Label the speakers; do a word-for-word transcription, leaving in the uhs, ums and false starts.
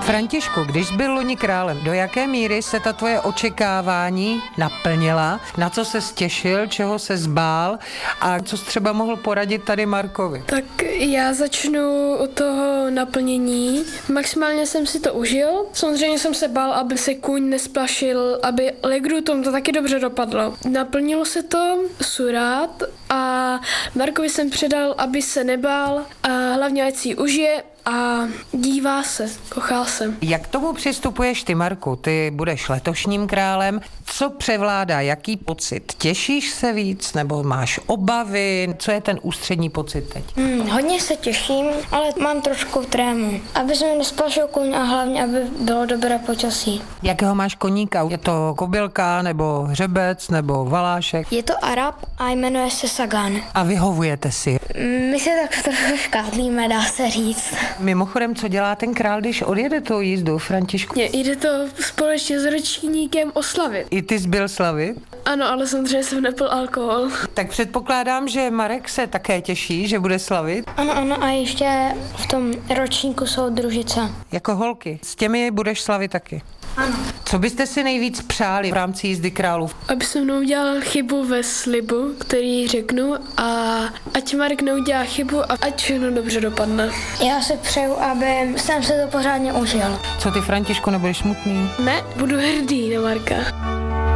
Speaker 1: Františku, když byl loni králem, do jaké míry se ta tvoje očekávání naplnila? Na co se těšil, čeho se zbál a co jsi třeba mohl poradit tady Markovi?
Speaker 2: Tak já začnu od toho naplnění. Maximálně jsem si to užil. Samozřejmě jsem se bál, aby se kůň nesplašil, aby Legrutom to taky dobře dopadlo. Naplnilo se to, surát, a Markovi jsem předal, aby se nebál a hlavně ať si ji užije a dívá se, kochal se.
Speaker 1: Jak k tomu přistupuješ ty, Marku? Ty budeš letošním králem. Co převládá? Jaký pocit? Těšíš se víc nebo máš obavy? Co je ten ústřední pocit teď?
Speaker 3: Hmm, hodně se těším, ale mám trošku trému. Aby se mi nesplašil kůň a hlavně, aby bylo dobré počasí.
Speaker 1: Jakého máš koníka? Je to kobylka nebo hřebec nebo valášek?
Speaker 3: Je to Arab a jmenuje se Sagan.
Speaker 1: A vyhovujete si?
Speaker 3: My se tak trochu škádlíme, dá se říct.
Speaker 1: Mimochodem, co dělá ten král, když odjede tou jízdu, Františku?
Speaker 2: Je, jde to společně s ročníkem oslavit.
Speaker 1: I ty jsi byl slavit?
Speaker 2: Ano, ale samozřejmě jsem nepil alkohol.
Speaker 1: Tak předpokládám, že Marek se také těší, že bude slavit.
Speaker 3: Ano, ano, a ještě v tom ročníku jsou družice.
Speaker 1: Jako holky. S těmi budeš slavit taky.
Speaker 3: Ano.
Speaker 1: Co byste si nejvíc přáli v rámci jízdy králů?
Speaker 2: Aby se mnou udělal chybu ve slibu, který řeknu, a ať Marek neudělá chybu a ať všechno dobře dopadne.
Speaker 3: Já si přeju, aby jsem se to pořádně užil.
Speaker 1: Co ty, Františku, nebudeš smutný?
Speaker 2: Ne, budu hrdý na Marka.